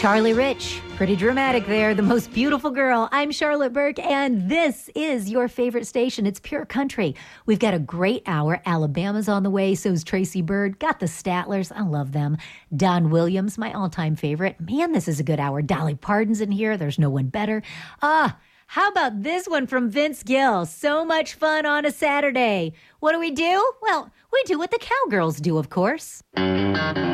Charlie Rich, pretty dramatic there. The most beautiful girl. I'm Charlotte Burke, and this is your favorite station. It's Pure Country. We've got a great hour. Alabama's on the way. So's Tracy Bird. Got the Statlers. I love them. Don Williams, my all-time favorite. Man, this is a good hour. Dolly Parton's in here. There's no one better. How about this one from Vince Gill? So much fun on a Saturday. What do? Well, we do what the cowgirls do, of course.